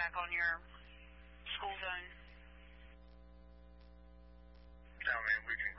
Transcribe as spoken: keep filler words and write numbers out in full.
back on your school zone? I mean, we can